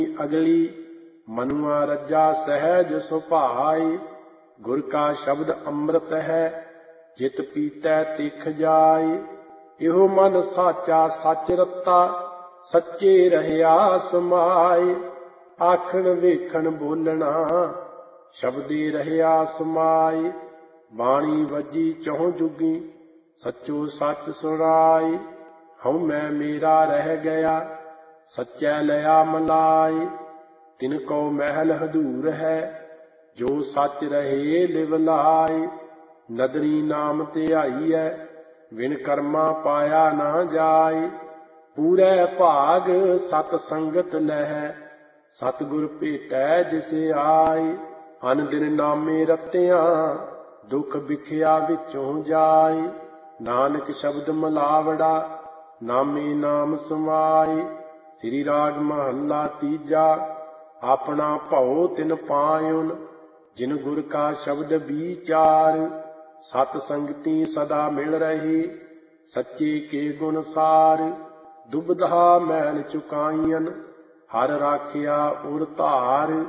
अगली मनुआ रज्जा सहज सुभाई। गुर का शब्द अमृत है जित पीतै तिख जाई। इहो मन साचा सच रत्ता सच्चे रहया समाई। आखण वेखण बोलना शब्दे रहया समाई। बाणी वजी चहुं जुगी सच्चो सच सुनाई। हऊँ मैं मेरा रह गया सच्चै लया मलाई। तिनको महल हदूर है जो सच रहे लिव लाई। नदरी नाम ध्याईऐ बिन कर्मा पाया ना जाई। पूरे भाग सत संगत लह सतगुर भेटै जिसे आई। अन दिन नामे रत्तियां दुख बिखिया विचों जाई। नानक शब्द मलावड़ा नामे नाम समाई। श्री राग महला तीजा। अपना भਉ तिन पायुन जिन गुर का शब्द विचार। सत संगति सदा मिल रही सच्चे के गुण सार। दुबधा मैल चुकाईयन हर राखिया उर धार।